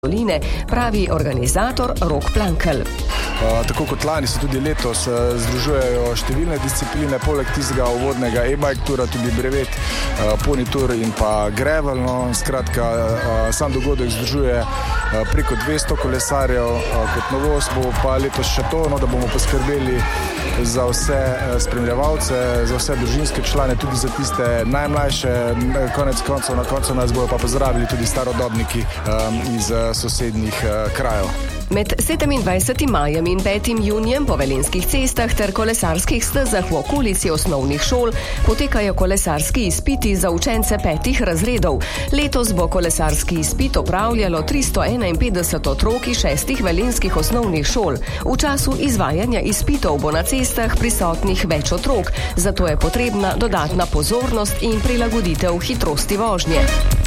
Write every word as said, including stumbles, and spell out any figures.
doline, pravi organizator Rok Plankelj. Tako kot lani se tudi letos združujejo številne discipline, poleg tistega uvodnega e-bike tura, tudi brevet, pony tour in pa gravel. No, skratka, sam dogodek združuje preko dvesto kolesarjev. Kot novost bo pa letos še to, no, da bomo poskrbeli za vse spremljevalce, za vse družinske člane, tudi za tiste najmlajše. Konec koncev, na koncu nas bojo pa pozdravili tudi starodobniki iz sosednjih krajev. Med sedemindvajsetim majem in petim junijem po velenjskih cestah ter kolesarskih stezah v okolici osnovnih šol potekajo kolesarski izpiti za učence petih razredov. Letos bo kolesarski izpit opravljalo tristo enainpetdeset otrok iz šestih velenjskih osnovnih šol. V času izvajanja izpitov bo na cestah prisotnih več otrok, zato je potrebna dodatna pozornost in prilagoditev hitrosti vožnje.